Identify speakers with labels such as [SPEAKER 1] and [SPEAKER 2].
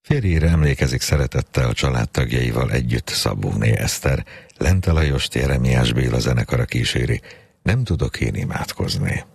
[SPEAKER 1] Férjére emlékezik szeretettel a családtagjaival együtt Szabóné Eszter. Lente Lajost Jeremiás Béla zenekara kíséri. Nem tudok én imádkozni.